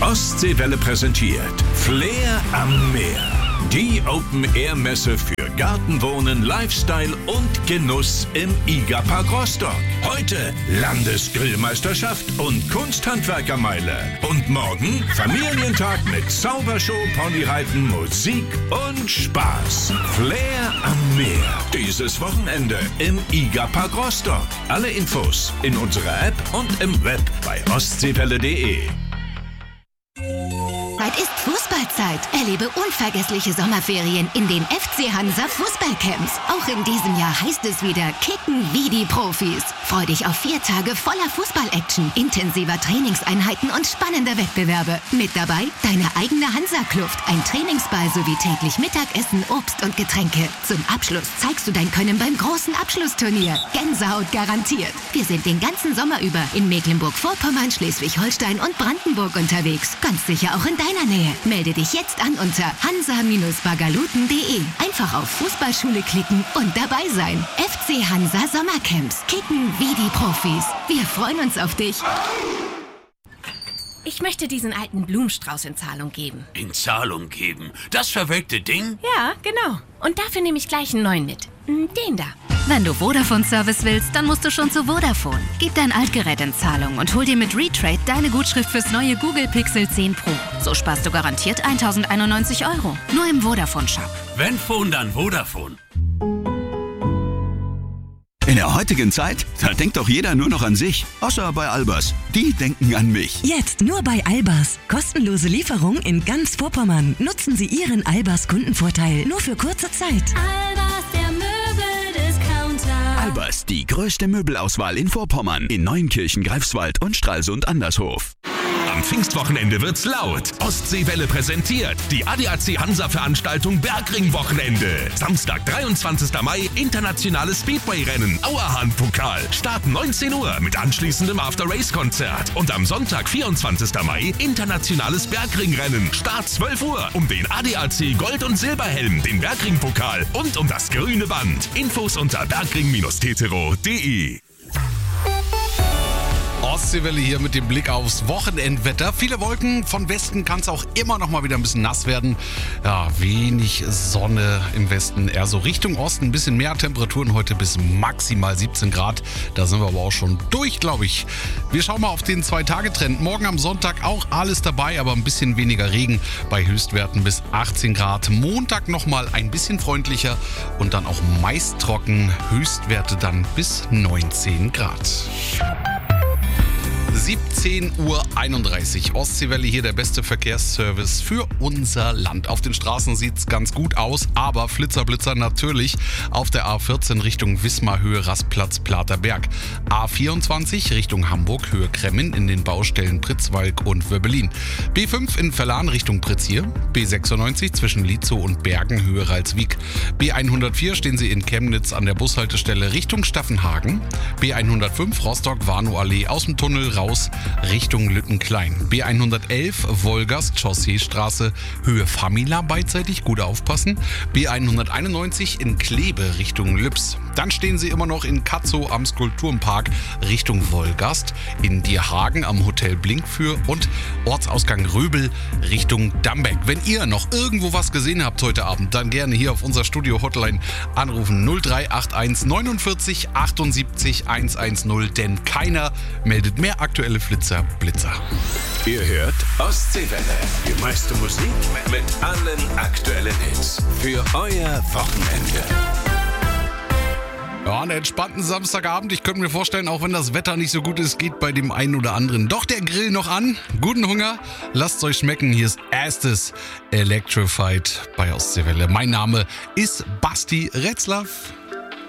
Ostseewelle präsentiert Flair am Meer. Die Open-Air-Messe für Gartenwohnen, Lifestyle und Genuss im IGA-Park Rostock. Heute Landesgrillmeisterschaft und Kunsthandwerkermeile. Und morgen Familientag mit Zaubershow, Ponyreiten, Musik und Spaß. Flair am Meer. Dieses Wochenende im IGA-Park Rostock. Alle Infos in unserer App und im Web bei ostseewelle.de. Es ist Fußballzeit. Erlebe unvergessliche Sommerferien in den FC Hansa Fußballcamps. Auch in diesem Jahr heißt es wieder Kicken wie die Profis. Freu dich auf 4 Tage voller Fußball-Action, intensiver Trainingseinheiten und spannender Wettbewerbe. Mit dabei deine eigene Hansa-Kluft, ein Trainingsball sowie täglich Mittagessen, Obst und Getränke. Zum Abschluss zeigst du dein Können beim großen Abschlussturnier. Gänsehaut garantiert. Wir sind den ganzen Sommer über in Mecklenburg-Vorpommern, Schleswig-Holstein und Brandenburg unterwegs. Ganz sicher auch in deiner Nähe. Melde dich jetzt an unter hansa-bagaluten.de. Einfach auf Fußballschule klicken und dabei sein. FC Hansa Sommercamps. Kicken wie die Profis. Wir freuen uns auf dich. Ich möchte diesen alten Blumenstrauß in Zahlung geben. In Zahlung geben? Das verwelkte Ding? Ja, genau. Und dafür nehme ich gleich einen neuen mit. Den da. Wenn du Vodafone-Service willst, dann musst du schon zu Vodafone. Gib dein Altgerät in Zahlung und hol dir mit Retrade deine Gutschrift fürs neue Google Pixel 10 Pro. So sparst du garantiert 1.091 €. Nur im Vodafone-Shop. Wenn Phone, dann Vodafone. In der heutigen Zeit, da denkt doch jeder nur noch an sich. Außer bei Albers. Die denken an mich. Jetzt nur bei Albers. Kostenlose Lieferung in ganz Vorpommern. Nutzen Sie Ihren Albers Kundenvorteil nur für kurze Zeit. Albers, der Möbeldiscounter. Albers, die größte Möbelauswahl in Vorpommern. In Neunkirchen, Greifswald und Stralsund Andershof. Am Pfingstwochenende wird's laut. Ostseewelle präsentiert die ADAC Hansa-Veranstaltung Bergring-Wochenende. Samstag, 23. Mai, internationales Speedway-Rennen, Auerhahn-Pokal. Start 19 Uhr mit anschließendem After-Race-Konzert. Und am Sonntag, 24. Mai, internationales Bergring-Rennen. Start 12 Uhr um den ADAC Gold- und Silberhelm, den Bergring-Pokal und um das grüne Band. Infos unter bergring-tetero.de. Ostseewelle hier mit dem Blick aufs Wochenendwetter. Viele Wolken, von Westen kann es auch immer noch mal wieder ein bisschen nass werden. Ja, wenig Sonne im Westen, eher so Richtung Osten. Ein bisschen mehr Temperaturen heute bis maximal 17 Grad. Da sind wir aber auch schon durch, glaube ich. Wir schauen mal auf den 2-Tage-Trend. Morgen am Sonntag auch alles dabei, aber ein bisschen weniger Regen bei Höchstwerten bis 18 Grad. Montag nochmal ein bisschen freundlicher und dann auch meist trocken. Höchstwerte dann bis 19 Grad. 17:31 Uhr. Ostseewelle hier, der beste Verkehrsservice für unser Land. Auf den Straßen sieht's ganz gut aus, aber Flitzer natürlich auf der A14 Richtung Wismar, Höhe Rastplatz Platerberg. A24 Richtung Hamburg, Höhe Kremmen in den Baustellen Pritzwalk und Wöbbelin. B5 in Verlan Richtung Pritzhier. B96 zwischen Lietzow und Bergen, Höhe Ralswiek. B104 stehen Sie in Chemnitz an der Bushaltestelle Richtung Staffenhagen. B105 Rostock-Warnow-Allee aus dem Tunnel raus Richtung Lüttenklein. B111 Wolgast, Chausseestraße, Höhe Famila beidseitig, gut aufpassen. B191 in Kleve Richtung Lübs. Dann stehen Sie immer noch in Katzow am Skulpturenpark Richtung Wolgast, in Dierhagen am Hotel Blinkfür und Ortsausgang Röbel Richtung Dambeck. Wenn ihr noch irgendwo was gesehen habt heute Abend, dann gerne hier auf unser Studio-Hotline anrufen 0381 49 78 110, denn keiner meldet mehr aktuelle Blitzer. Ihr hört Ostseewelle. Die meiste Musik mit allen aktuellen Hits. Für euer Wochenende. Ja, einen entspannten Samstagabend. Ich könnte mir vorstellen, auch wenn das Wetter nicht so gut ist, geht bei dem einen oder anderen doch der Grill noch an. Guten Hunger, lasst's euch schmecken. Hier ist erstes Electrified bei Ostseewelle. Mein Name ist Basti Retzlaff.